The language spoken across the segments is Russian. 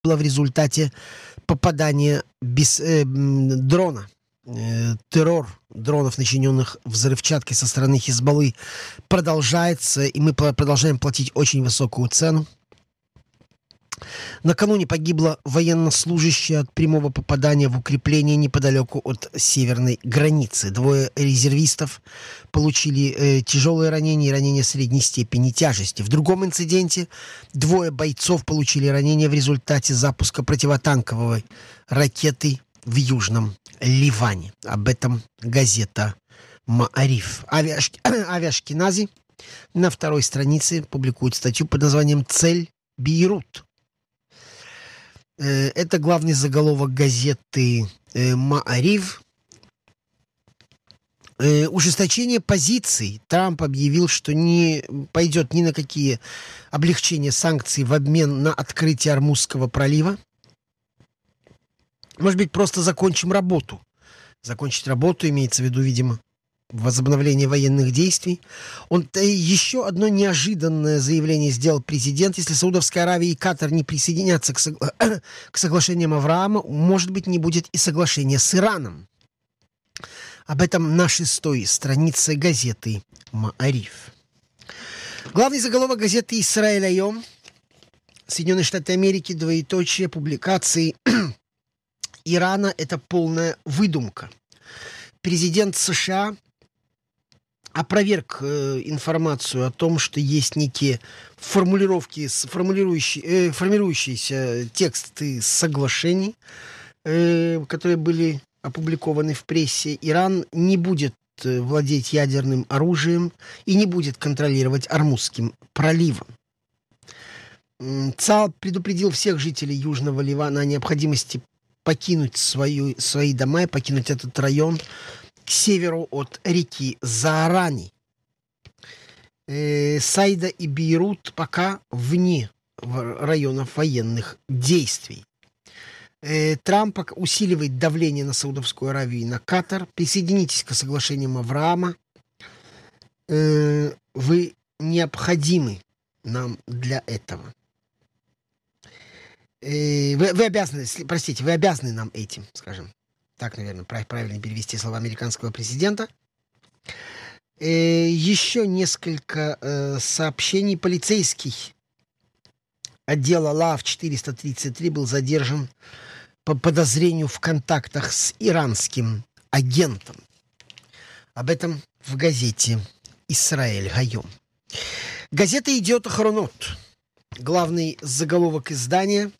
в результате попадания дрона. Террор дронов, начиненных взрывчаткой со стороны Хизбаллы, продолжается, и мы продолжаем платить очень высокую цену. Накануне погибла военнослужащая от прямого попадания в укрепление неподалеку от северной границы. 2 резервистов получили тяжелые ранения и ранения средней степени тяжести. В другом инциденте 2 бойцов получили ранения в результате запуска противотанковой ракеты в Южном Ливане. Об этом газета «Маариф». Авиашкенази на 2-й странице публикует статью под названием «Цель Бейрут». Это главный заголовок газеты «Маариф». Ужесточение позиций. Трамп объявил, что не пойдет ни на какие облегчения санкций в обмен на открытие Ормузского пролива. Может быть, просто закончим работу. Закончить работу имеется в виду, видимо, возобновление военных действий. Еще одно неожиданное заявление сделал президент. Если Саудовская Аравия и Катар не присоединятся к соглашениям Авраама, может быть, не будет и соглашения с Ираном. Об этом на 6-й странице газеты «Маариф». Главный заголовок газеты «Исраэль Айом». Соединенные Штаты Америки, двоеточие, публикации Ирана – это полная выдумка. Президент США опроверг информацию о том, что есть некие формирующиеся тексты соглашений, которые были опубликованы в прессе. Иран не будет владеть ядерным оружием и не будет контролировать Ормузским проливом. ЦАЛ предупредил всех жителей Южного Ливана о необходимости покинуть свои дома и покинуть этот район к северу от реки Заарани. Сайда и Бейрут пока вне районов военных действий. Трамп усиливает давление на Саудовскую Аравию и на Катар. Присоединитесь к соглашениям Авраама. Вы необходимы нам для этого. Вы обязаны нам этим, скажем. Так, наверное, правильно перевести слова американского президента. Еще несколько сообщений. Полицейский отдела ЛАВ-433 был задержан по подозрению в контактах с иранским агентом. Об этом в газете «Исраэль Хайом». Газета «Идиот Ахронот». Главный заголовок издания.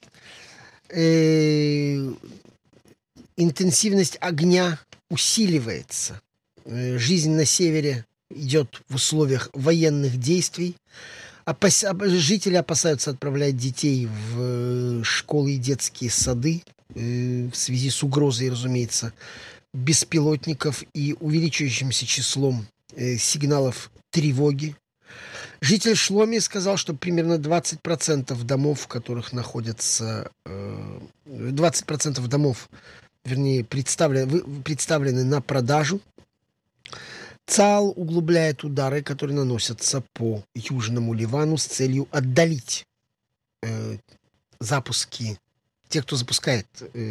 Интенсивность огня усиливается. Жизнь на севере идет в условиях военных действий. Жители опасаются отправлять детей в школы и детские сады в связи с угрозой, разумеется, беспилотников и увеличивающимся числом сигналов тревоги. Житель Шломи сказал, что примерно 20% домов, в которых находятся... 20% домов, вернее, представлены на продажу. ЦАЛ углубляет удары, которые наносятся по Южному Ливану с целью отдалить запуски, тех, кто запускает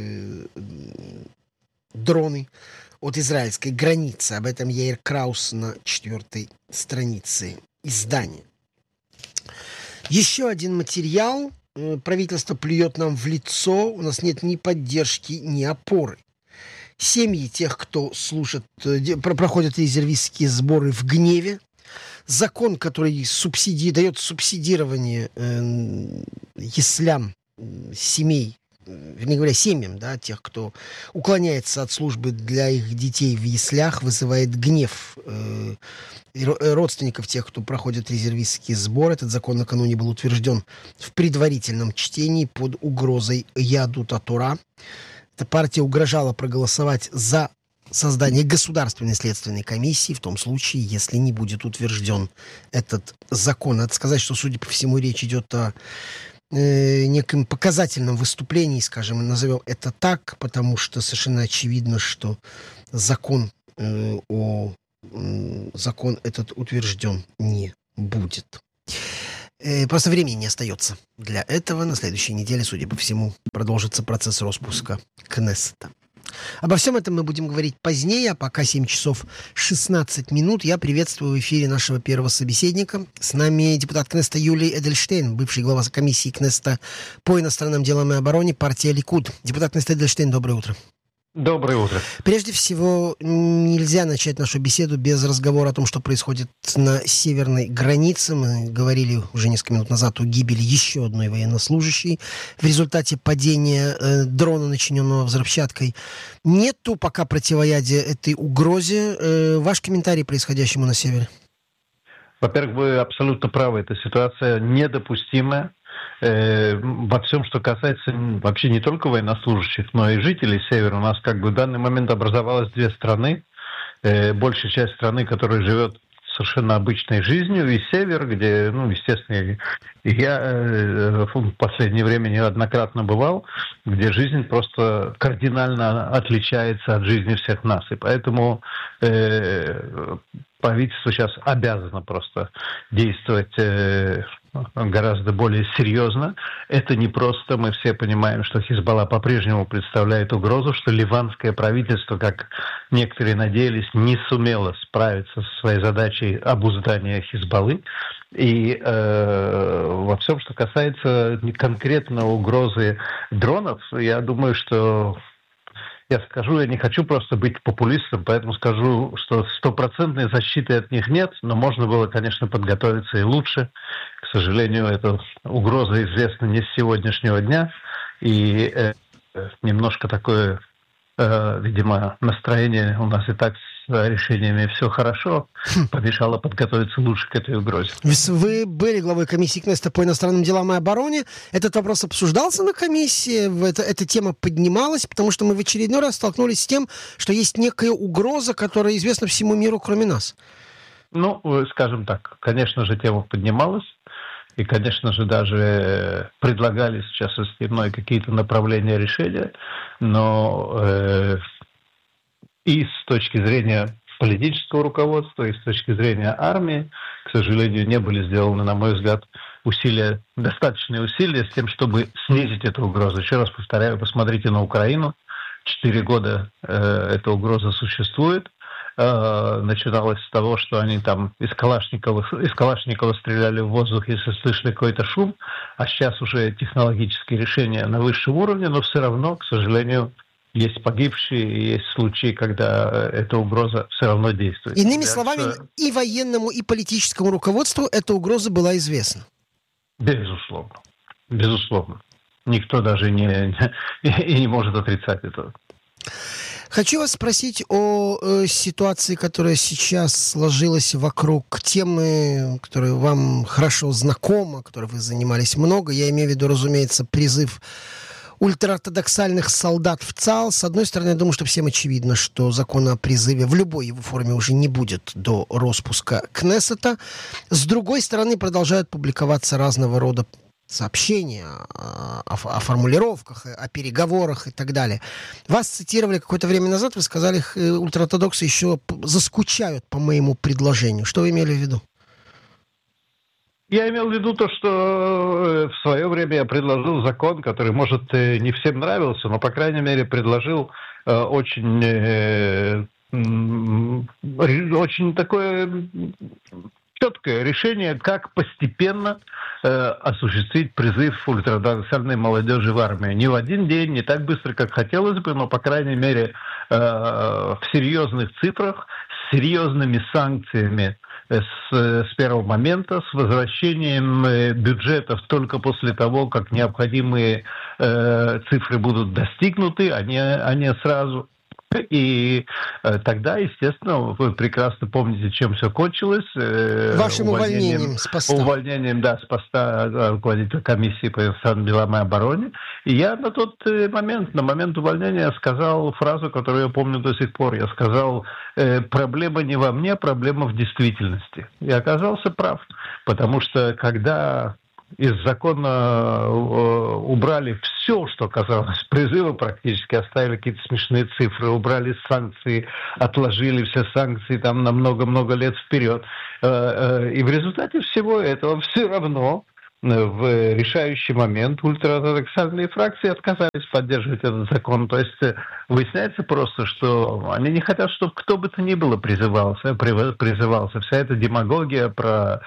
дроны от израильской границы. Об этом Яир Краус на 4-й странице издания. Еще один материал. Правительство плюет нам в лицо. У нас нет ни поддержки, ни опоры. Семьи тех, кто проходят резервистские сборы в гневе. Закон, который дает субсидирование яслям семей, вернее говоря, семьям, да, тех, кто уклоняется от службы для их детей в яслях, вызывает гнев родственников тех, кто проходит резервистский сбор. Этот закон накануне был утвержден в предварительном чтении под угрозой Ядут а-Тора. Эта партия угрожала проголосовать за создание государственной следственной комиссии в том случае, если не будет утвержден этот закон. Надо сказать, что, судя по всему, речь идет о неком показательном выступлении, скажем, назовем это так, потому что совершенно очевидно, что закон этот утвержден не будет. Просто времени не остается для этого. На следующей неделе, судя по всему, продолжится процесс распуска Кнессета. Обо всем этом мы будем говорить позднее, а пока 7 часов 16 минут. Я приветствую в эфире нашего первого собеседника. С нами депутат Кнессета Юлий Эдельштейн, бывший глава комиссии Кнессета по иностранным делам и обороне, партия Ликуд. Депутат Кнессета Эдельштейн, доброе утро. Доброе утро. Прежде всего, нельзя начать нашу беседу без разговора о том, что происходит на северной границе. Мы говорили уже несколько минут назад о гибели еще одной военнослужащей в результате падения дрона, начиненного взрывчаткой. Нету пока противоядия этой угрозе. Ваш комментарий происходящему на севере? Во-первых, вы абсолютно правы. Эта ситуация недопустимая. Во всем, что касается вообще не только военнослужащих, но и жителей Севера. У нас как бы в данный момент образовалось две страны. Большая часть страны, которая живет совершенно обычной жизнью, и Север, где, естественно, я в последнее время неоднократно бывал, где жизнь просто кардинально отличается от жизни всех нас. И поэтому правительство сейчас обязано просто действовать гораздо более серьезно. Это не просто, мы все понимаем, что Хизбалла по-прежнему представляет угрозу, что ливанское правительство, как некоторые надеялись, не сумело справиться со своей задачей обуздания Хизбаллы. И во всем, что касается конкретно угрозы дронов, я думаю, что я не хочу просто быть популистом, поэтому скажу, что стопроцентной защиты от них нет, но можно было, конечно, подготовиться и лучше. К сожалению, эта угроза известна не с сегодняшнего дня, и немножко такое, видимо, настроение у нас и так с решениями все хорошо, помешало подготовиться лучше к этой угрозе. Вы были главой комиссии Кнессета по иностранным делам и обороне. Этот вопрос обсуждался на комиссии? Эта тема поднималась, потому что мы в очередной раз столкнулись с тем, что есть некая угроза, которая известна всему миру, кроме нас. Скажем так, конечно же, тема поднималась. И, конечно же, даже предлагали сейчас со мной какие-то направления решения, но и с точки зрения политического руководства, и с точки зрения армии, к сожалению, не были сделаны, на мой взгляд, достаточные усилия с тем, чтобы снизить эту угрозу. Еще раз повторяю, посмотрите на Украину. 4 года эта угроза существует. Начиналось с того, что они там из Калашникова стреляли в воздух, если слышали какой-то шум, а сейчас уже технологические решения на высшем уровне, но все равно, к сожалению, есть погибшие, и есть случаи, когда эта угроза все равно действует. Иными словами, и военному, и политическому руководству эта угроза была известна. Безусловно. Безусловно. Никто даже не может отрицать этого. Хочу вас спросить о ситуации, которая сейчас сложилась вокруг темы, которая вам хорошо знакома, которой вы занимались много. Я имею в виду, разумеется, призыв ультраортодоксальных солдат в ЦАЛ. С одной стороны, я думаю, что всем очевидно, что закона о призыве в любой его форме уже не будет до распуска Кнессета. С другой стороны, продолжают публиковаться разного рода сообщения о формулировках, о переговорах и так далее. Вас цитировали какое-то время назад, вы сказали, ультраортодоксы еще заскучают по моему предложению. Что вы имели в виду? Я имел в виду то, что в свое время я предложил закон, который, может, не всем нравился, но, по крайней мере, предложил очень такое четкое решение, как постепенно осуществить призыв ультраортодоксальной молодежи в армию. Не в один день, не так быстро, как хотелось бы, но, по крайней мере, в серьезных цифрах, с серьезными санкциями с первого момента, с возвращением бюджетов только после того, как необходимые цифры будут достигнуты, а не сразу. И тогда, естественно, вы прекрасно помните, чем все кончилось. Вашим увольнением с поста. Увольнением, с поста руководителя комиссии по иностранным делам и обороне. И я на момент увольнения сказал фразу, которую я помню до сих пор. Я сказал, проблема не во мне, проблема в действительности. И оказался прав. Потому что когда из закона убрали все, что касалось призыва, практически оставили какие-то смешные цифры, убрали санкции, отложили все санкции там на много-много лет вперед. И в результате всего этого все равно в решающий момент ультраортодоксальные фракции отказались поддерживать этот закон. То есть выясняется просто, что они не хотят, чтобы кто бы то ни было призывался. Вся эта демагогия про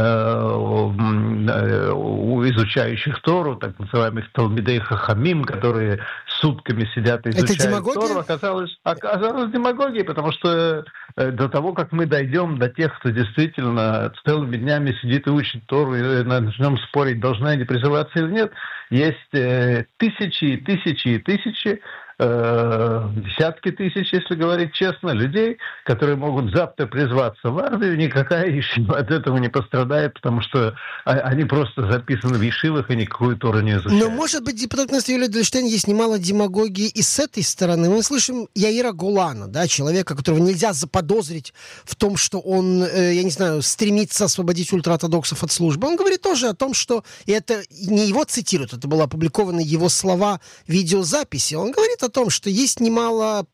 изучающих Тору, так называемых Талмидей Хахамим, которые сутками сидят и изучают Тору, оказалась демагогией, потому что до того, как мы дойдем до тех, кто действительно целыми днями сидит и учит Тору, и начнем спорить, должны они призываться или нет, есть тысячи и тысячи и тысячи, десятки тысяч, если говорить честно, людей, которые могут завтра призваться в армию, никакая ешива от этого не пострадает, потому что они просто записаны в ешивах и никакую Тору не изучают. Но, может быть, депутат Юлия Эдельштейн, есть немало демагогии и с этой стороны. Мы слышим Яира Голана, да, человека, которого нельзя заподозрить в том, что он, я не знаю, стремится освободить ультраортодоксов от службы. Он говорит тоже о том, что, и это не его цитируют, это было опубликовано его слова в видеозаписи. Он говорит о том, что есть немало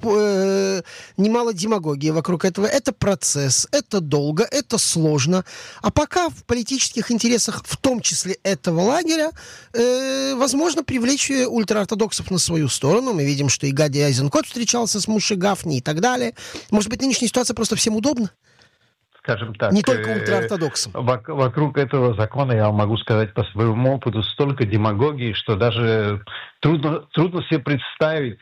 демагогии вокруг этого. Это процесс, это долго, это сложно. А пока в политических интересах, в том числе этого лагеря, возможно привлечь ультраортодоксов на свою сторону. Мы видим, что и Гади Айзенкот встречался с Моше Гафни и так далее. Может быть, нынешняя ситуация просто всем удобна? Скажем так, не только ультраортодоксам. Вокруг этого закона, я могу сказать по своему опыту, столько демагогии, что даже трудно себе представить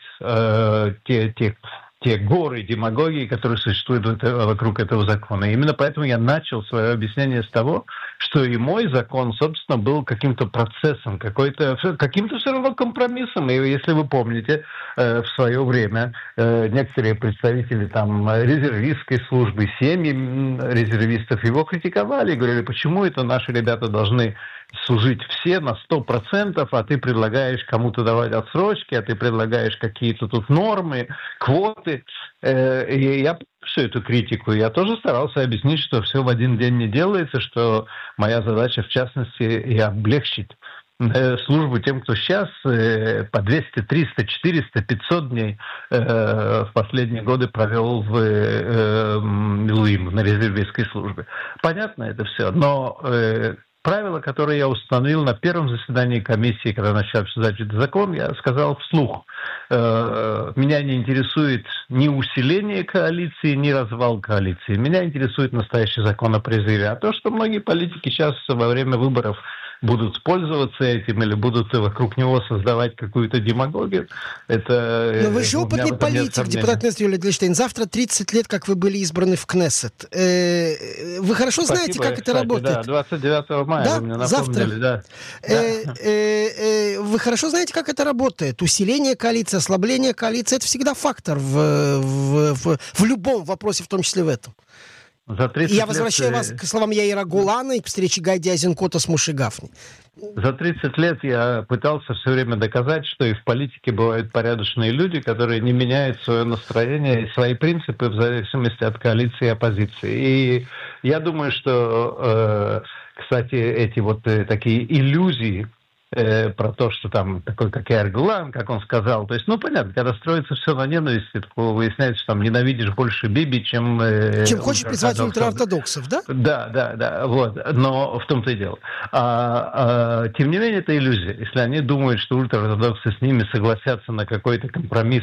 те горы демагогии, которые существуют вокруг этого закона. И именно поэтому я начал свое объяснение с того, что и мой закон, собственно, был каким-то процессом, каким-то все равно компромиссом. И если вы помните, в свое время некоторые представители там резервистской службы, семьи резервистов его критиковали и говорили, почему это наши ребята должны служить все на 100%, а ты предлагаешь кому-то давать отсрочки, а ты предлагаешь какие-то тут нормы, квоты. И я всю эту критику, я тоже старался объяснить, что все в один день не делается, что моя задача, в частности, и облегчить службу тем, кто сейчас по 200, 300, 400, 500 дней в последние годы провел в Милуим, на резервистской службе. Понятно это все, но правила, которые я установил на первом заседании комиссии, когда начал обсуждать этот закон, я сказал вслух. Меня не интересует ни усиление коалиции, ни развал коалиции. Меня интересует настоящий закон о призыве. А то, что многие политики сейчас во время выборов будут пользоваться этим или будут вокруг него создавать какую-то демагогию, это... Но вы же опытный политик, депутат Юлия Эдельштейн. Завтра 30 лет, как вы были избраны в Кнессет. Вы хорошо знаете, как это работает? Да, 29 мая да? Вы мне напомнили. Завтра. Вы хорошо знаете, как это работает? Усиление коалиции, ослабление коалиции – это всегда фактор в любом вопросе, в том числе в этом. И я возвращаю вас к словам Яира Голана и к встрече Гади Айзенкота с Моше Гафни. За 30 лет я пытался все время доказать, что и в политике бывают порядочные люди, которые не меняют свое настроение и свои принципы в зависимости от коалиции и оппозиции. И я думаю, что, кстати, эти вот такие иллюзии про то, что там такой, как Яир Голан, как он сказал. То есть, понятно, когда строится все на ненависти, то выясняется, что там ненавидишь больше Биби, чем хочешь призвать ультраортодоксов, да? Да, вот. Но в том-то и дело. Тем не менее, это иллюзия. Если они думают, что ультраортодоксы с ними согласятся на какой-то компромисс,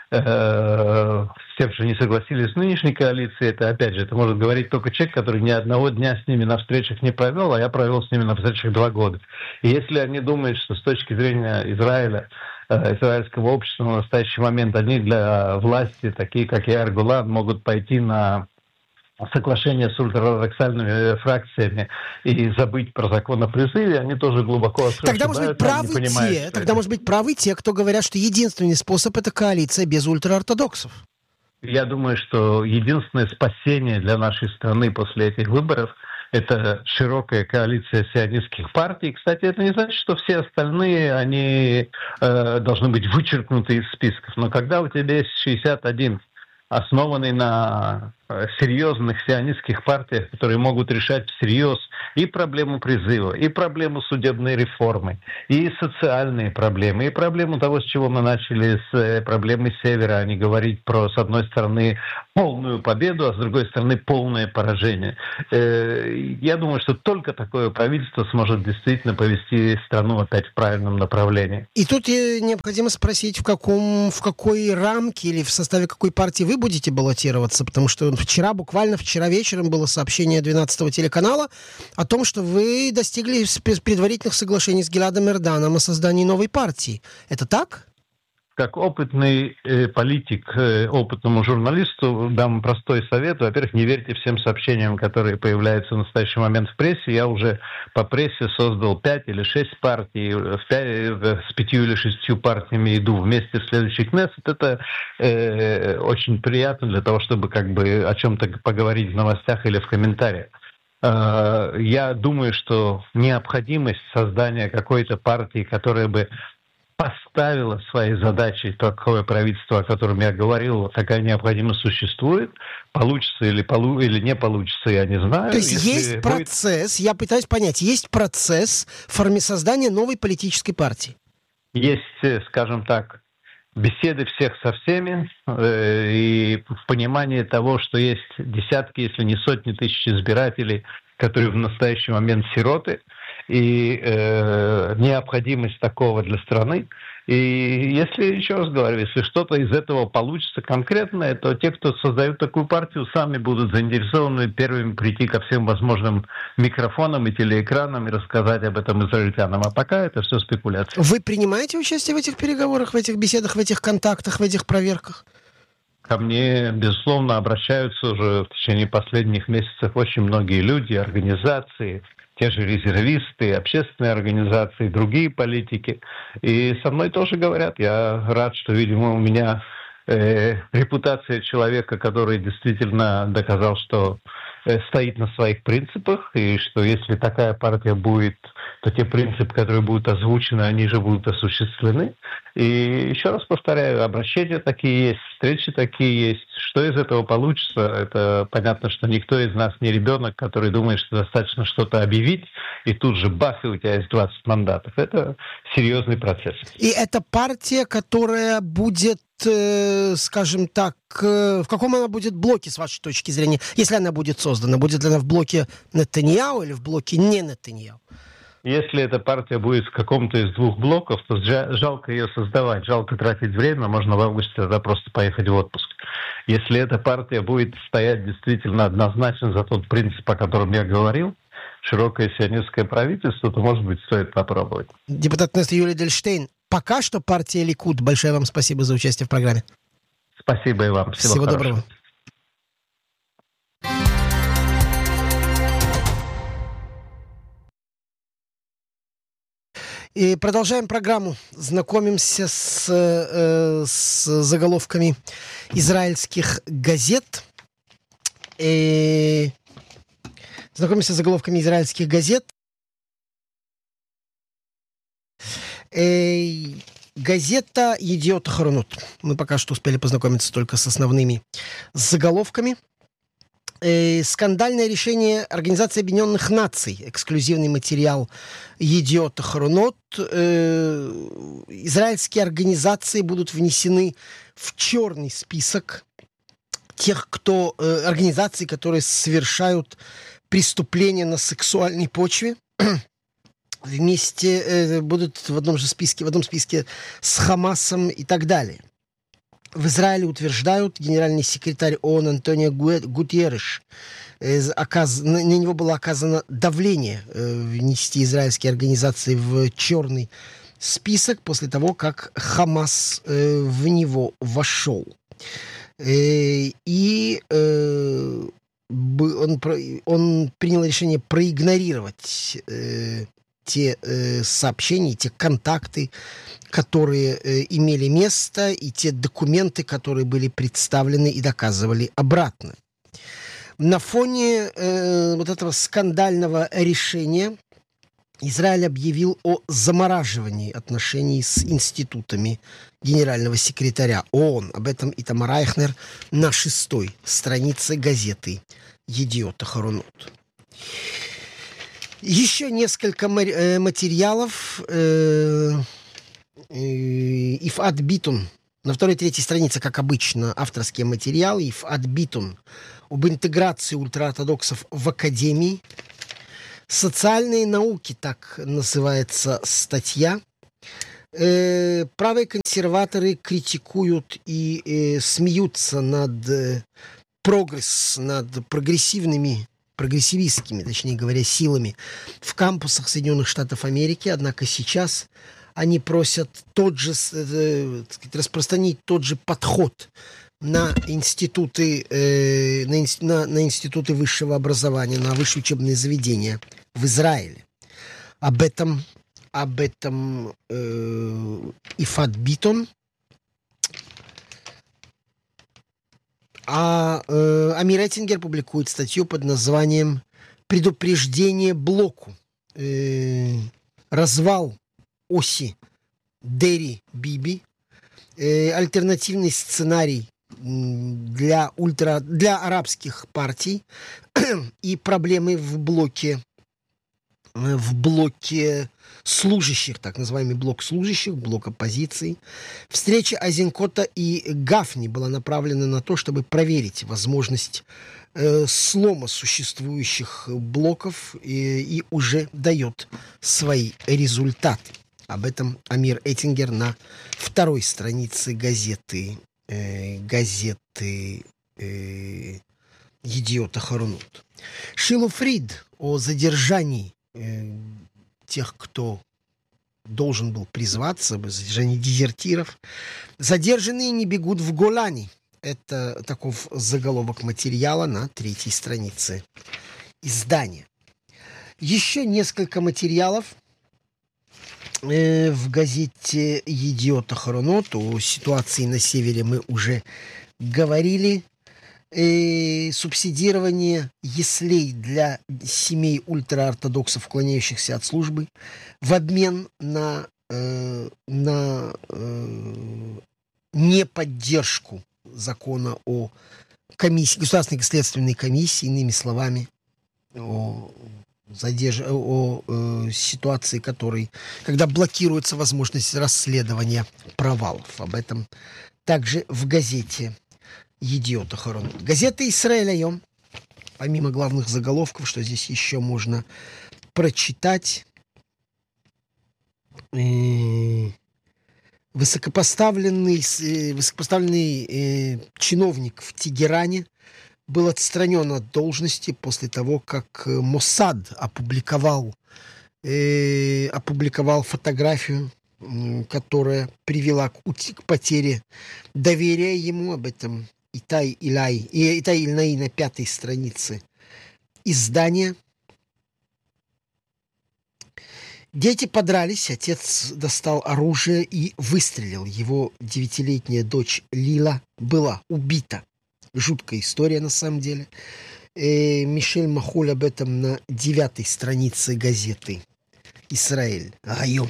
с тем, что не согласились с нынешней коалицией, это, опять же, это может говорить только человек, который ни одного дня с ними на встречах не провел, а я провел с ними на встречах 2 года. И если они думают, что с точки зрения Израиля, израильского общества на настоящий момент они для власти, такие как Яир Голан, могут пойти на соглашение с ультраортодоксальными фракциями и забыть про закон о призыве, они тоже глубоко ошибаются. Тогда, может быть, правы те, кто говорят, что единственный способ – это коалиция без ультраортодоксов. Я думаю, что единственное спасение для нашей страны после этих выборов – это широкая коалиция сионистских партий. Кстати, это не значит, что все остальные, они должны быть вычеркнуты из списков. Но когда у тебя есть 61, основанный на серьезных сионистских партиях, которые могут решать всерьез и проблему призыва, и проблему судебной реформы, и социальные проблемы, и проблему того, с чего мы начали, с проблемы Севера, а не говорить про, с одной стороны, полную победу, а с другой стороны, полное поражение. Я думаю, что только такое правительство сможет действительно повести страну опять в правильном направлении. И тут необходимо спросить, в какой рамке или в составе какой партии вы будете баллотироваться, потому что буквально вчера вечером было сообщение 12-го телеканала о том, что вы достигли предварительных соглашений с Гиладом Эрданом о создании новой партии. Это так? Как опытный политик, опытному журналисту дам простой совет. Во-первых, не верьте всем сообщениям, которые появляются в настоящий момент в прессе. Я уже по прессе создал 5 или 6 партий. С 5 или 6 партиями иду вместе в следующий Кнессет. Это очень приятно для того, чтобы о чем-то поговорить в новостях или в комментариях. Я думаю, что необходимость создания какой-то партии, которая бы поставила своей задачей такое правительство, о котором я говорил, такая необходимость существует. Получится или не получится, я не знаю. То есть есть процесс, я пытаюсь понять, есть процесс создания новой политической партии? Есть, скажем так, беседы всех со всеми и понимание того, что есть десятки, если не сотни тысяч избирателей, которые в настоящий момент сироты, и необходимость такого для страны. И если, еще раз говорю, если что-то из этого получится конкретное, то те, кто создают такую партию, сами будут заинтересованы первыми прийти ко всем возможным микрофонам и телеэкранам и рассказать об этом израильтянам. А пока это все спекуляция. Вы принимаете участие в этих переговорах, в этих беседах, в этих контактах, в этих проверках? Ко мне, безусловно, обращаются уже в течение последних месяцев очень многие люди, организации, те же резервисты, общественные организации, другие политики. И со мной тоже говорят. Я рад, что, видимо, у меня репутация человека, который действительно доказал, что стоит на своих принципах, и что если такая партия будет, то те принципы, которые будут озвучены, они же будут осуществлены. И еще раз повторяю, обращения такие есть, встречи такие есть. Что из этого получится, это понятно, что никто из нас не ребенок, который думает, что достаточно что-то объявить, и тут же бах, и у тебя есть 20 мандатов. Это серьезный процесс. И это партия, которая будет, скажем так, в каком она будет блоке, с вашей точки зрения, если она будет создана? Будет ли она в блоке Нетаньяху или в блоке не Нетаньяху? Если эта партия будет в каком-то из двух блоков, то жалко ее создавать, жалко тратить время, можно в августе тогда просто поехать в отпуск. Если эта партия будет стоять действительно однозначно за тот принцип, о котором я говорил, широкое сионистское правительство, то, может быть, стоит попробовать. Депутат Кнессета Юлия Эдельштейн, пока что партия Ликуд. Большое вам спасибо за участие в программе. Спасибо и вам. Всего доброго. И продолжаем программу. Знакомимся с заголовками израильских газет. Знакомимся с заголовками израильских газет. Газета «Едиот Ахаронот». Мы пока что успели познакомиться только с основными заголовками. Скандальное решение Организации Объединенных Наций. Эксклюзивный материал «Едиот Ахаронот». Израильские организации будут внесены в черный список тех, организаций, которые совершают преступления на сексуальной почве. Вместе будут в одном списке с Хамасом и так далее. В Израиле утверждают, генеральный секретарь ООН Антонио Гутьерреш, на него было оказано давление внести израильские организации в черный список после того, как Хамас в него вошел. И он принял решение проигнорировать те сообщения, те контакты, которые имели место, и те документы, которые были представлены и доказывали обратно. На фоне вот этого скандального решения Израиль объявил о замораживании отношений с институтами генерального секретаря ООН. Об этом Итамар Айхнер на 6-й странице газеты «Едиот Ахаронот». Еще несколько материалов. Ифат Битон. На 2-й и 3-й странице, как обычно, авторские материалы. Ифат Битон об интеграции ультраортодоксов в академии. Социальные науки, так называется статья. Правые консерваторы критикуют и смеются над прогрессивистскими, точнее говоря, силами в кампусах Соединенных Штатов Америки. Однако сейчас они просят распространить тот же подход на институты, на институты высшего образования, на высшие учебные заведения в Израиле. Об этом Ифат Битон. Амир Эттингер публикует статью под названием «Предупреждение блоку. Развал оси Дерри-Биби. Альтернативный сценарий для арабских партий и проблемы в блоке служащих, так называемый блок служащих, блок оппозиции. Встреча Айзенкота и Гафни была направлена на то, чтобы проверить возможность слома существующих блоков и уже дает свои результаты. Об этом Амир Эттингер на 2-й странице газеты «Едиот Ахаронот». Шилу Фрид о задержании тех, кто должен был призваться, задержании дезертиров. «Задержанные не бегут в Голани». Это таков заголовок материала на 3-й странице издания. Еще несколько материалов в газете «Едиот Ахаронот». О ситуации на севере мы уже говорили. Субсидирование яслей для семей ультраортодоксов, уклоняющихся от службы, в обмен на неподдержку закона о государственной следственной комиссии, иными словами, о ситуации, когда блокируется возможность расследования провалов. Об этом также в газете «Едиот Ахаронот». Газета «Исраэль Айом», помимо главных заголовков, что здесь еще можно прочитать. Высокопоставленный чиновник в Тегеране был отстранен от должности после того, как Моссад опубликовал фотографию, которая привела к потере доверия ему. Об этом Итай Ильнаи на 5-й странице издания. Дети подрались, отец достал оружие и выстрелил. Его 9-летняя дочь Лила была убита. Жуткая история на самом деле. Мишель Махуль об этом на 9-й странице газеты «Исраэль Айом».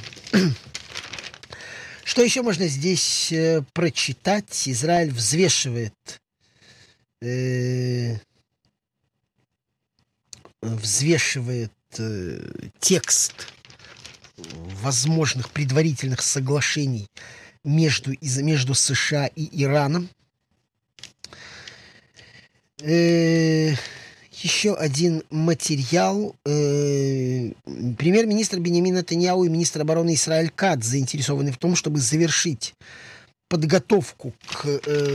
Что еще можно здесь прочитать? Израиль взвешивает текст возможных предварительных соглашений между США и Ираном. Еще один материал. Премьер-министр Биньямин Нетаньяху и министр обороны Исраэль Катц заинтересованы в том, чтобы завершить подготовку к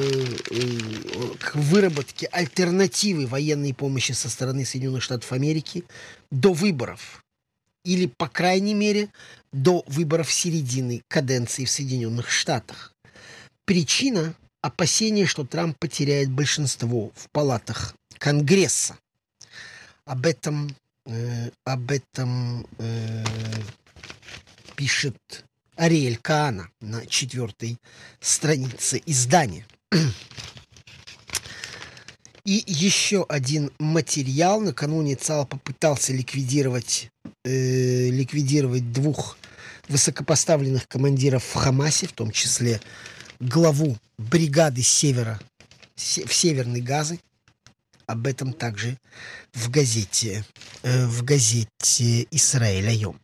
выработке альтернативы военной помощи со стороны Соединенных Штатов Америки до выборов. Или, по крайней мере, до выборов середины каденции в Соединенных Штатах. Причина – опасение, что Трамп потеряет большинство в палатах Конгресса. Об этом пишет Ариэль Каана на 4-й странице издания. И еще один материал. Накануне ЦАЛ попытался ликвидировать двух высокопоставленных командиров в Хамасе, в том числе главу бригады в Северной Газе. Об этом также в газете «Исраэль Айом».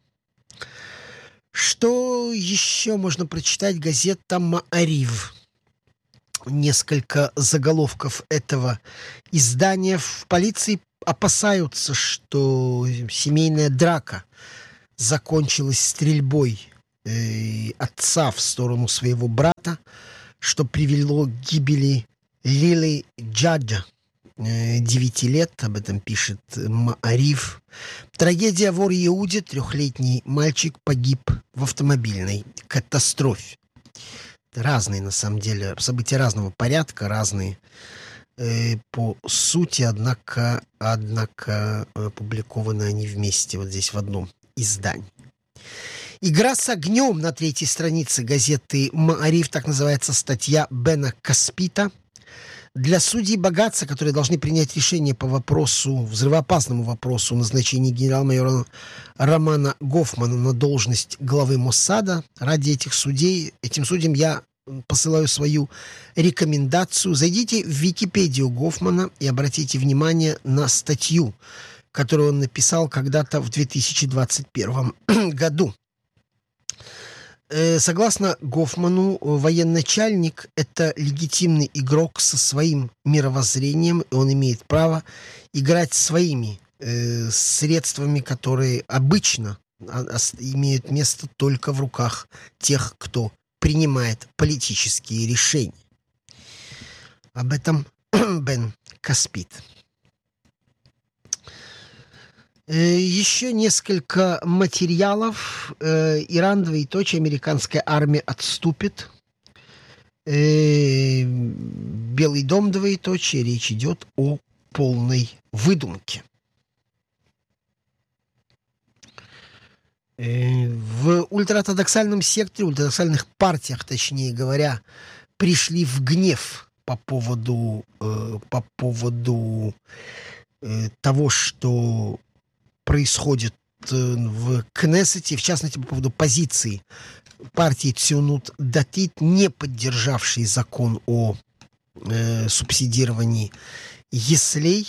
Что еще можно прочитать? Газета «Маарив». Несколько заголовков этого издания. В полиции опасаются, что семейная драка закончилась стрельбой отца в сторону своего брата, что привело к гибели Лилы Джаджа, 9 лет, об этом пишет Маарив. Трагедия в Ор-Еуде. 3-летний мальчик погиб в автомобильной катастрофе. Разные, на самом деле, события разного порядка, разные по сути, однако опубликованы они вместе вот здесь в одном издании. «Игра с огнем» на 3-й странице газеты «Маарив», так называется статья Бена Каспита. Для судей Багаца, которые должны принять решение по взрывоопасному вопросу назначения генерал-майора Романа Гофмана на должность главы Моссада, ради этим судьям я посылаю свою рекомендацию. Зайдите в Википедию Гофмана и обратите внимание на статью, которую он написал когда-то в 2021 году. Согласно Гофману, военачальник – это легитимный игрок со своим мировоззрением, и он имеет право играть своими средствами, которые обычно имеют место только в руках тех, кто принимает политические решения. Об этом Бен Каспит. Еще несколько материалов. Иран, двоеточие, американская армия отступит. Белый дом, двоеточие, речь идет о полной выдумке. В ультраортодоксальном секторе, ультраортодоксальных партиях, точнее говоря, пришли в гнев по поводу того, что происходит в Кнессете, в частности, по поводу позиции партии Ционут Датит, не поддержавшей закон о субсидировании яслей.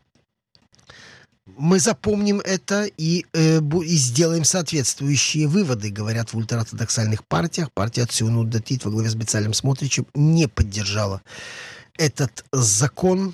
Мы запомним это и сделаем соответствующие выводы, говорят в ультраортодоксальных партиях. Партия Ционут Датит во главе с Бецалем Смотричем не поддержала этот закон.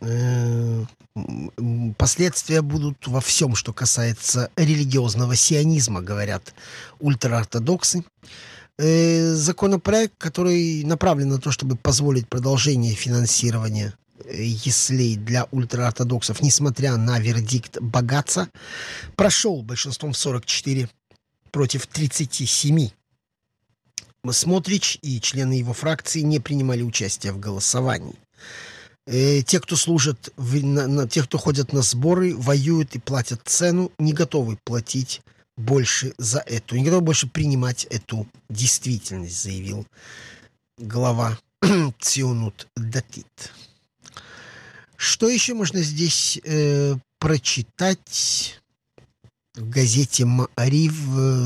Последствия будут во всем, что касается религиозного сионизма, говорят ультраортодоксы. Законопроект, который направлен на то, чтобы позволить продолжение финансирования яслей для ультраортодоксов, несмотря на вердикт Багаца, прошел большинством 44 против 37. Смотрич и члены его фракции не принимали участия в голосовании. Те, кто служат, те, кто ходят на сборы, воюют и платят цену, не готовы платить больше за эту, не готовы больше принимать эту действительность, заявил глава Ционут Датит. Что еще можно здесь прочитать в газете Маарив?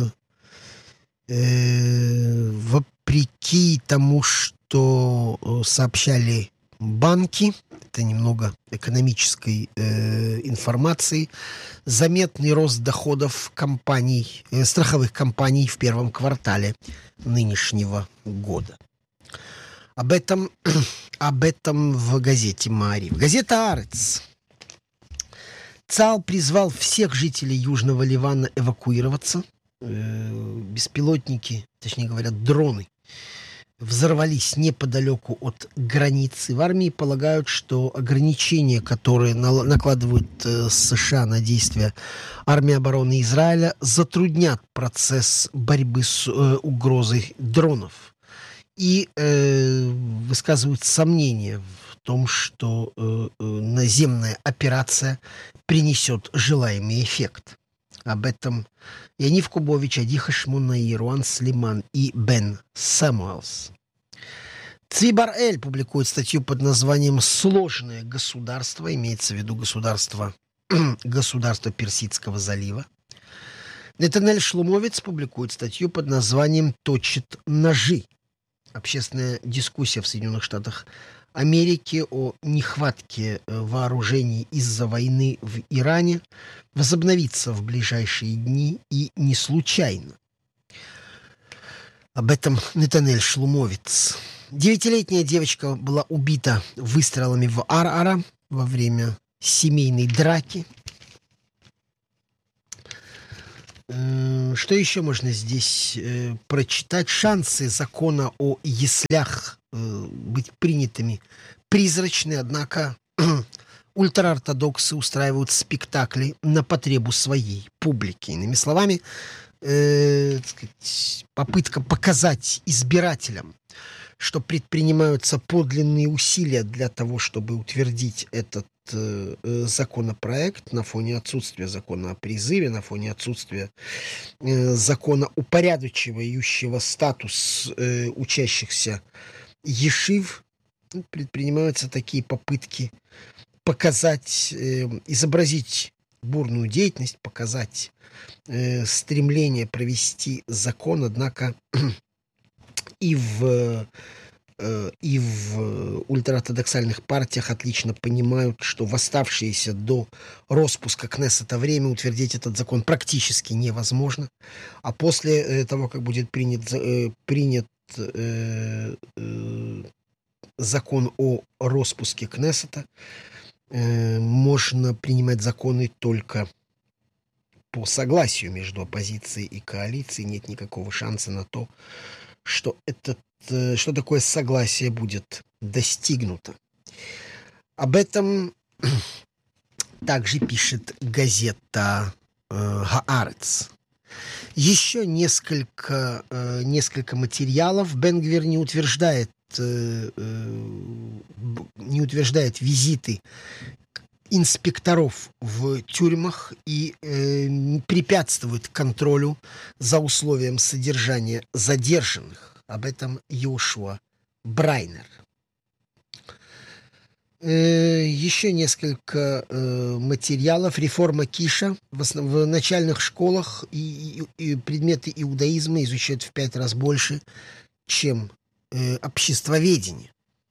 Вопреки тому, что сообщали банки, это немного экономической информации, заметный рост доходов компаний, страховых компаний в первом квартале нынешнего года. Об этом в газете Маарив. Газета Арец. ЦАЛ призвал всех жителей Южного Ливана эвакуироваться. Беспилотники, точнее говоря, дроны, взорвались неподалеку от границы. В армии полагают, что ограничения, которые накладывают США на действия армии обороны Израиля, затруднят процесс борьбы с угрозой дронов. И высказывают сомнения в том, что наземная операция принесет желаемый эффект. Об этом Янив Кубович, Ади Хашмонаи, Руан Слиман и Бен Самуэлс. Цвибар-Эль публикует статью под названием «Сложное государство», имеется в виду государство Персидского залива. Нетанель Шлумовец публикует статью под названием «Точит ножи». Общественная дискуссия в Соединенных Штатах Америки о нехватке вооружений из-за войны в Иране возобновится в ближайшие дни и не случайно. Об этом Нетанель Шлумовец. 9-летняя девочка была убита выстрелами в Ар-Ара во время семейной драки. Что еще можно здесь прочитать? Шансы закона о яслях быть принятыми призрачны, однако ультраортодоксы устраивают спектакли на потребу своей публики. Иными словами, попытка показать избирателям, что предпринимаются подлинные усилия для того, чтобы утвердить этот законопроект на фоне отсутствия закона о призыве, на фоне отсутствия закона, упорядочивающего статус учащихся ешив. Предпринимаются такие попытки показать, изобразить бурную деятельность, показать стремление провести закон, однако и в ультраортодоксальных партиях отлично понимают, что в оставшееся до распуска Кнессета время утвердить этот закон практически невозможно. А после того, как будет принят закон о распуске Кнессета, можно принимать законы только по согласию между оппозицией и коалицией. Нет никакого шанса на то, что такое согласие будет достигнуто. Об этом также пишет газета «Хаарец». Еще несколько материалов. Бен-Гвир не утверждает визиты инспекторов в тюрьмах и препятствует контролю за условием содержания задержанных. Об этом Йошуа Брайнер. Еще несколько материалов. Реформа Киша. В начальных школах и предметы иудаизма изучают в 5 раз больше, чем обществоведение.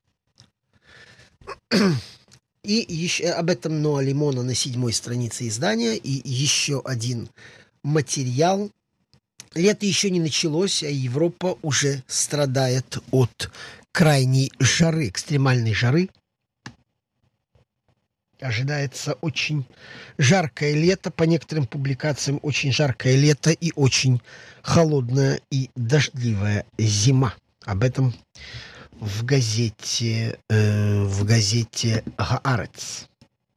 И еще об этом Ноа Лимона на 7-й странице издания. И еще один материал. Лето еще не началось, а Европа уже страдает от крайней жары, экстремальной жары. Ожидается очень жаркое лето, по некоторым публикациям очень жаркое лето и очень холодная и дождливая зима. Об этом в газете «Хаарец».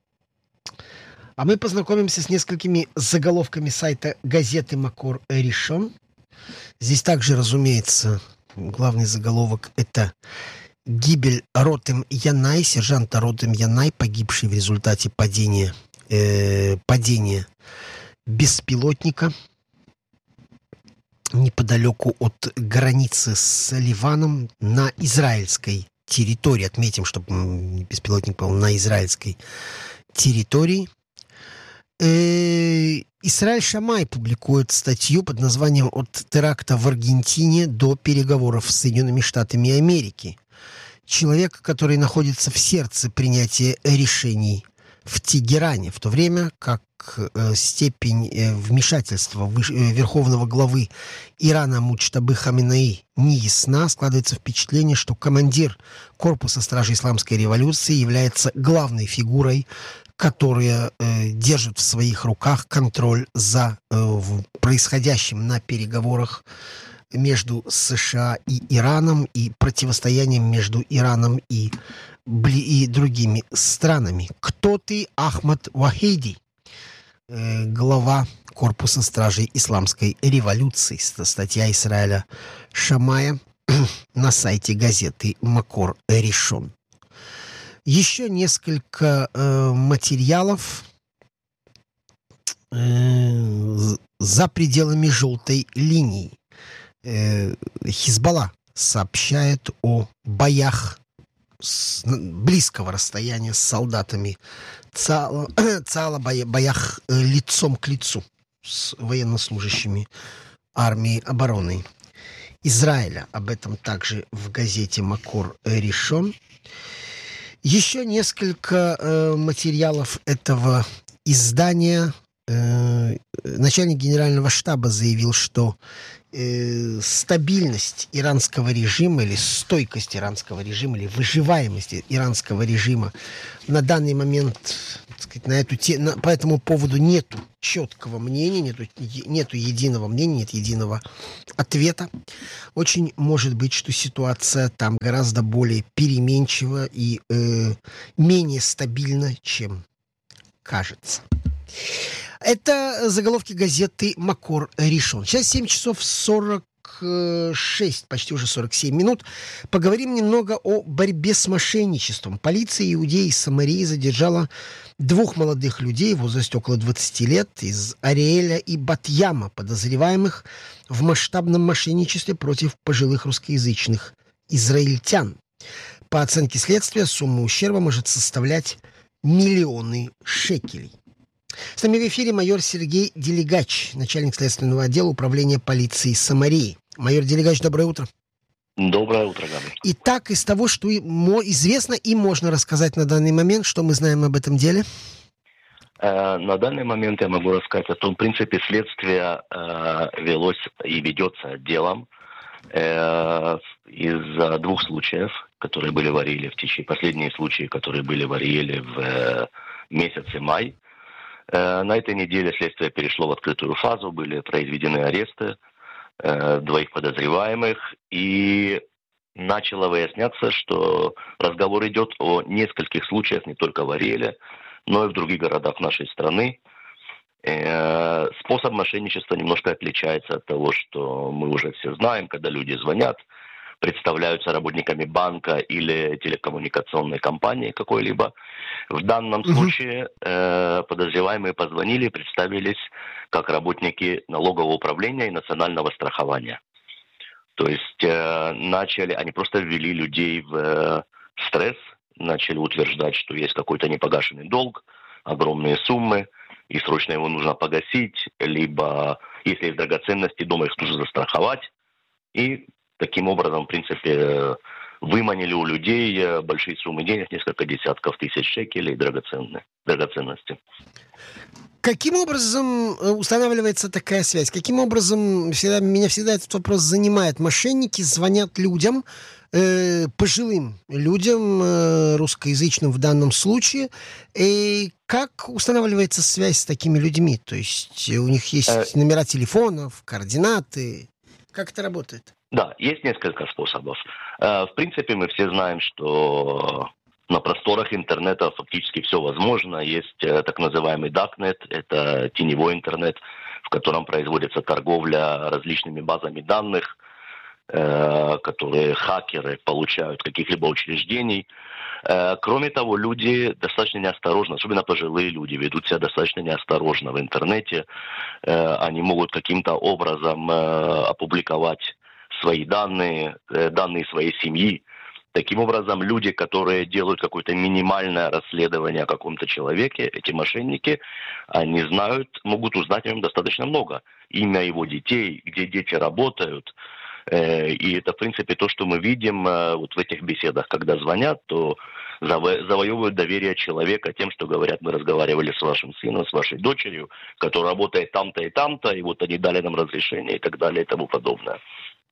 А мы познакомимся с несколькими заголовками сайта газеты «Макор Ришон». Здесь также, разумеется, главный заголовок – это гибель Ротем Янай, сержанта Ротем Янай, погибший в результате падения беспилотника неподалеку от границы с Ливаном на израильской территории. Отметим, что беспилотник был на израильской территории. Исраэль Шамай публикует статью под названием «От теракта в Аргентине до переговоров с Соединенными Штатами Америки». Человек, который находится в сердце принятия решений в Тегеране, в то время как степень вмешательства верховного главы Ирана Муджтабы Хаминеи не ясна, складывается впечатление, что командир корпуса стражей исламской революции является главной фигурой, которая держит в своих руках контроль за происходящим на переговорах между США и Ираном и противостоянием между Ираном и другими странами. Кто ты, Ахмад Вахиди? Глава корпуса стражей исламской революции. Статья Исраэля Шамая на сайте газеты Макор Ришон. Еще несколько материалов за пределами желтой линии. Хизбалла сообщает о боях с близкого расстояния с солдатами ЦАЛа, боях лицом к лицу с военнослужащими армии обороны Израиля. Об этом также в газете «Макор Ришон». Еще несколько материалов этого издания. Начальник генерального штаба заявил, что стабильность иранского режима или стойкость иранского режима или выживаемость иранского режима на данный момент, так сказать, по этому поводу нету четкого мнения, нету единого мнения, нет единого ответа. Очень может быть, что ситуация там гораздо более переменчива и менее стабильна, чем кажется. Это заголовки газеты «Макор Ришон». Сейчас 7 часов 46, почти уже 47 минут. Поговорим немного о борьбе с мошенничеством. Полиция Иудеи из Самарии задержала 2 молодых людей в возрасте около 20 лет из Ариэля и Бат-Яма, подозреваемых в масштабном мошенничестве против пожилых русскоязычных израильтян. По оценке следствия, сумма ущерба может составлять миллионы шекелей. С нами в эфире майор Сергей Делегач, начальник следственного отдела управления полиции Самарии. Майор Делегач, доброе утро. Доброе утро, Габр. Итак, из того, что известно и можно рассказать на данный момент, что мы знаем об этом деле? На данный момент я могу рассказать о том, в принципе, следствие велось и ведется делом из-за 2 случаев, которые были в Ариэле последние случаи, которые были в Ариэле в месяце май. На этой неделе следствие перешло в открытую фазу, были произведены аресты 2 подозреваемых, и начало выясняться, что разговор идет о нескольких случаях не только в Ариэле, но и в других городах нашей страны. Способ мошенничества немножко отличается от того, что мы уже все знаем, когда люди звонят, представляются работниками банка или телекоммуникационной компании какой-либо. В данном случае подозреваемые позвонили и представились как работники налогового управления и национального страхования. То есть они просто ввели людей в стресс, начали утверждать, что есть какой-то непогашенный долг, огромные суммы, и срочно его нужно погасить, либо, если есть драгоценности, дома их нужно застраховать. И таким образом, в принципе, выманили у людей большие суммы денег, несколько десятков тысяч шекелей драгоценности. Каким образом устанавливается такая связь? Каким образом, меня всегда этот вопрос занимает. Мошенники звонят людям, пожилым людям, русскоязычным в данном случае. И как устанавливается связь с такими людьми? То есть у них есть номера телефонов, координаты. Как это работает? Да, есть несколько способов. В принципе, мы все знаем, что на просторах интернета фактически все возможно. Есть так называемый Darknet, это теневой интернет, в котором производится торговля различными базами данных, которые хакеры получают каких-либо учреждений. Кроме того, люди достаточно неосторожно, особенно пожилые люди, ведут себя достаточно неосторожно в интернете. Они могут каким-то образом опубликовать свои данные своей семьи. Таким образом, люди, которые делают какое-то минимальное расследование о каком-то человеке, эти мошенники, они могут узнать о нем достаточно много. Имя его детей, где дети работают. И это, в принципе, то, что мы видим вот в этих беседах. Когда звонят, то завоевывают доверие человека тем, что говорят: мы разговаривали с вашим сыном, с вашей дочерью, которая работает там-то и там-то, и вот они дали нам разрешение и так далее и тому подобное.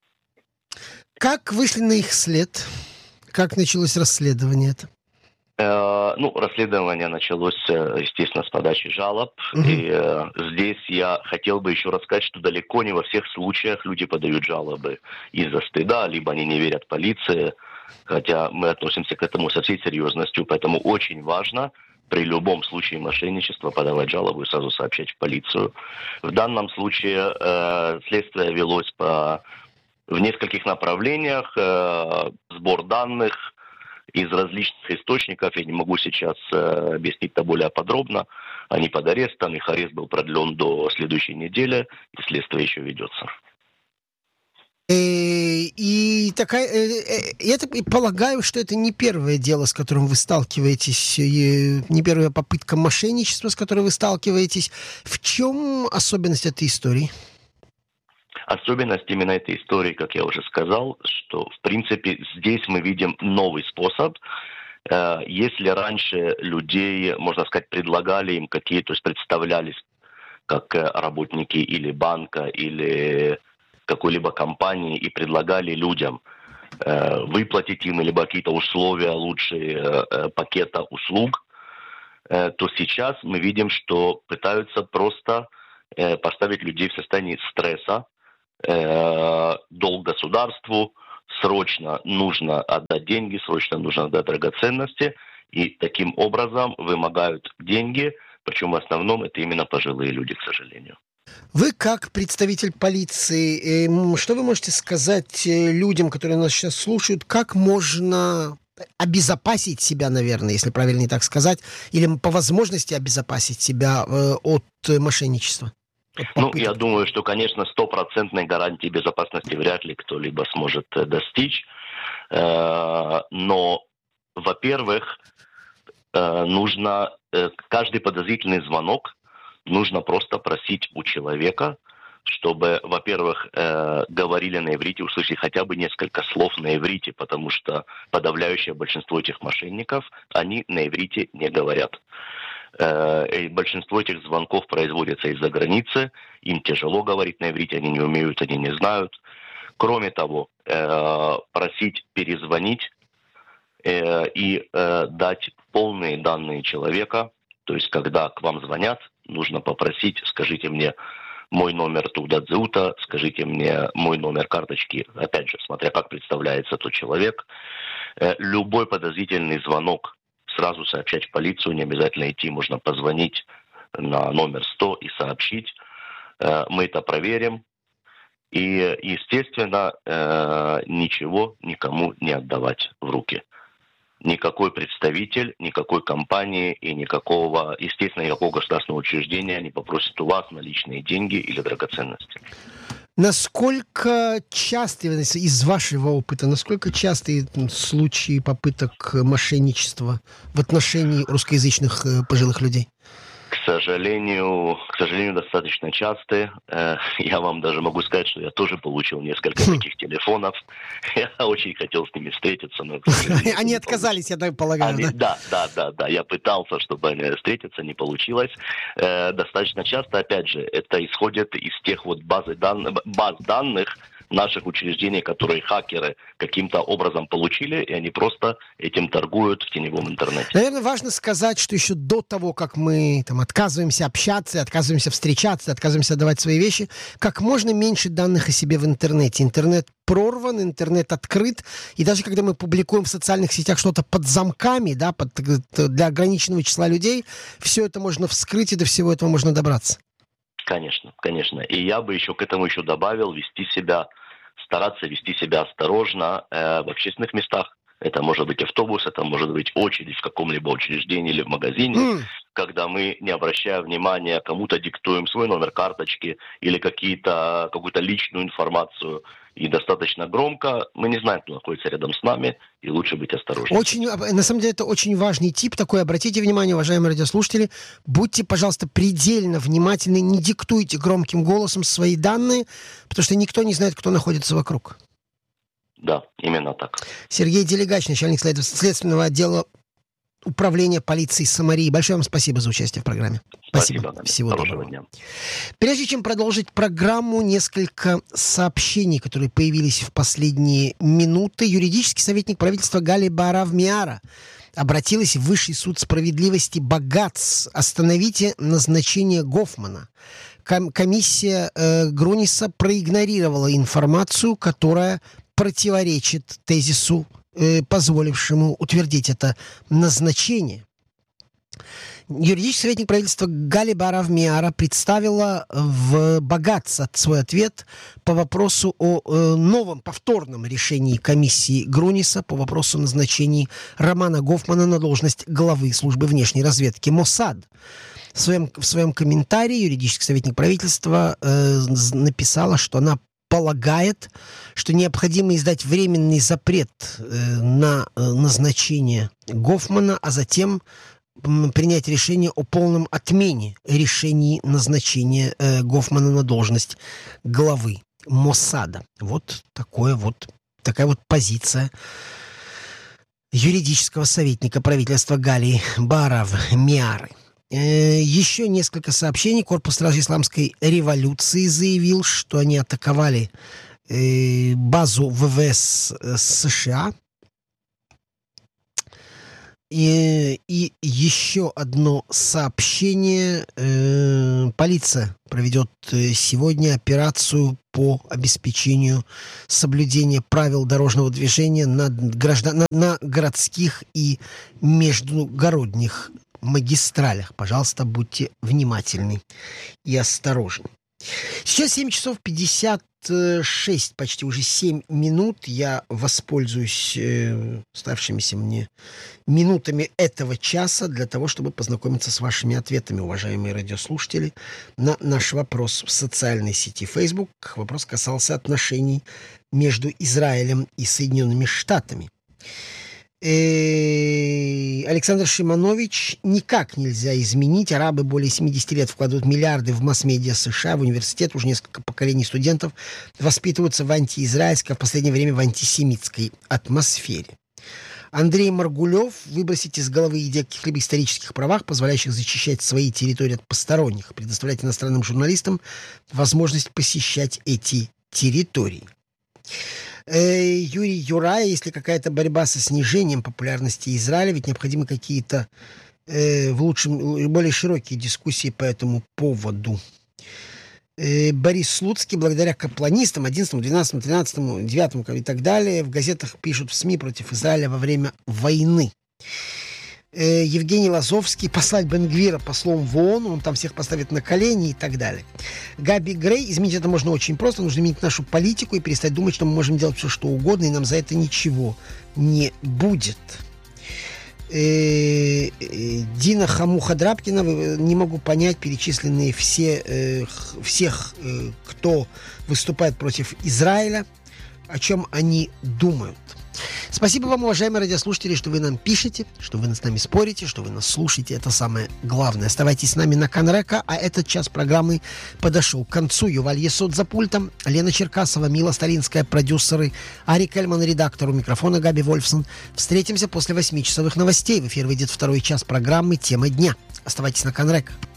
Как вышли на их след? Как началось расследование это? Расследование началось, естественно, с подачи жалоб. И здесь я хотел бы еще рассказать, что далеко не во всех случаях люди подают жалобы из-за стыда, либо они не верят полиции, хотя мы относимся к этому со всей серьезностью. Поэтому очень важно при любом случае мошенничества подавать жалобу и сразу сообщать в полицию. В данном случае следствие велось в нескольких направлениях, сбор данных из различных источников. Я не могу сейчас объяснить это более подробно. Они под арестом, их арест был продлен до следующей недели, и следствие еще ведется. И я полагаю, что это не первое дело, с которым вы сталкиваетесь, не первая попытка мошенничества, с которой вы сталкиваетесь. В чем особенность этой истории? Особенность именно этой истории, как я уже сказал, что, в принципе, здесь мы видим новый способ. Если раньше людей, можно сказать, предлагали им то есть представлялись как работники или банка, или какой-либо компании и предлагали людям выплатить им либо какие-то условия лучшие пакета услуг, то сейчас мы видим, что пытаются просто поставить людей в состоянии стресса, долг государству, срочно нужно отдать деньги, срочно нужно отдать драгоценности, и таким образом вымогают деньги, причем в основном это именно пожилые люди, к сожалению. Вы, как представитель полиции, что вы можете сказать людям, которые нас сейчас слушают, как можно обезопасить себя, наверное, если правильнее так сказать, или по возможности обезопасить себя от мошенничества? Я думаю, что, конечно, стопроцентной гарантии безопасности вряд ли кто-либо сможет достичь. Но, во-первых, нужно каждый подозрительный звонок нужно просто просить у человека, чтобы, во-первых, говорили на иврите, услышали хотя бы несколько слов на иврите, потому что подавляющее большинство этих мошенников, они на иврите не говорят. И большинство этих звонков производится из-за границы, им тяжело говорить на иврите, они не умеют, они не знают. Кроме того, просить перезвонить и дать полные данные человека, то есть когда к вам звонят, нужно попросить, скажите мне мой номер Тудат-Зеута, скажите мне мой номер карточки, опять же, смотря как представляется тот человек. Любой подозрительный звонок сразу сообщать в полицию, не обязательно идти, можно позвонить на номер 100 и сообщить. Мы это проверим. И, естественно, ничего никому не отдавать в руки. Никакой представитель, никакой компании и никакого государственного учреждения не попросит у вас наличные деньги или драгоценности. Насколько часто, из вашего опыта, насколько частые случаи попыток мошенничества в отношении русскоязычных пожилых людей? К сожалению, достаточно частые. Я вам даже могу сказать, что я тоже получил несколько таких телефонов. Я очень хотел с ними встретиться, но... Они отказались, я так полагаю, да? Да. Я пытался, чтобы они встретиться, не получилось. Достаточно часто, опять же, это исходит из тех вот баз данных наших учреждений, которые хакеры каким-то образом получили, и они просто этим торгуют в теневом интернете. Наверное, важно сказать, что еще до того, как мы отказываемся общаться, отказываемся встречаться, отказываемся давать свои вещи, как можно меньше данных о себе в интернете. Интернет прорван, интернет открыт, и даже когда мы публикуем в социальных сетях что-то под замками, для ограниченного числа людей, все это можно вскрыть, и до всего этого можно добраться. Конечно. И я бы к этому добавил стараться вести себя осторожно в общественных местах. Это может быть автобус, это может быть очередь в каком-либо учреждении или в магазине, когда мы, не обращая внимания, кому-то диктуем свой номер карточки или какую-то личную информацию, и достаточно громко. Мы не знаем, кто находится рядом с нами, и лучше быть осторожными. На самом деле, это очень важный тип такой. Обратите внимание, уважаемые радиослушатели, будьте, пожалуйста, предельно внимательны, не диктуйте громким голосом свои данные, потому что никто не знает, кто находится вокруг. Да, именно так. Сергей Делегач, начальник следственного отдела управления полиции Самарии. Большое вам спасибо за участие в программе. Спасибо. Всего доброго дня. дня. Прежде чем продолжить программу, несколько сообщений, которые появились в последние минуты. Юридический советник правительства Гали Баарав Миара обратилась в Высший суд справедливости Багац. Остановите назначение Гофмана. Комиссия Груниса проигнорировала информацию, которая противоречит тезису, позволившему утвердить это назначение. Юридический советник правительства Гали Баарав Миара представила в Багац свой ответ по вопросу о новом повторном решении комиссии Груниса по вопросу назначения Романа Гофмана на должность главы службы внешней разведки Моссад. В своем комментарии юридический советник правительства написала, что она полагает, что необходимо издать временный запрет на назначение Гофмана, а затем принять решение о полном отмене решений назначения Гофмана на должность главы Моссада. Вот такая вот позиция юридического советника правительства Галии Баарав-Миары. Еще несколько сообщений. Корпус стражей исламской революции заявил, что они атаковали базу ВВС США. И еще одно сообщение. Полиция проведет сегодня операцию по обеспечению соблюдения правил дорожного движения на городских и междугородних магистралях. Пожалуйста, будьте внимательны и осторожны. Сейчас 7 часов 56, почти уже 7 минут. Я воспользуюсь оставшимися мне минутами этого часа для того, чтобы познакомиться с вашими ответами, уважаемые радиослушатели, на наш вопрос в социальной сети Facebook. Вопрос касался отношений между Израилем и Соединенными Штатами. Александр Шиманович: никак нельзя изменить. Арабы более 70 лет вкладывают миллиарды в масс-медиа США, в университет. Уже несколько поколений студентов воспитываются в антиизраильской, а в последнее время в антисемитской атмосфере. Андрей Маргулев: выбросить из головы идею о каких-либо исторических правах, позволяющих защищать свои территории от посторонних, предоставлять иностранным журналистам возможность посещать эти территории. Юрий Юрай: если какая-то борьба со снижением популярности Израиля, ведь необходимы какие-то более широкие дискуссии по этому поводу. Борис Слуцкий: благодаря капланистам 11, 12, 13, 9 и так далее в газетах пишут в СМИ против Израиля во время войны. Евгений Лазовский: послать Бен-Гвира послом в ООН, он там всех поставит на колени и так далее. Габи Грей: изменить это можно очень просто, нужно изменить нашу политику и перестать думать, что мы можем делать все, что угодно, и нам за это ничего не будет. Дина Хамуха-Драбкина: не могу понять перечисленные всех, кто выступает против Израиля, о чем они думают. Спасибо вам, уважаемые радиослушатели, что вы нам пишете, что вы с нами спорите, что вы нас слушаете. Это самое главное. Оставайтесь с нами на Канрека, а этот час программы подошел к концу. Юваль Есот за пультом, Лена Черкасова, Мила Сталинская, продюсеры, Арик Эльман, редактор, у микрофона Габи Вольфсон. Встретимся после 8-часовых новостей. В эфир выйдет второй час программы «Тема дня». Оставайтесь на Канрека.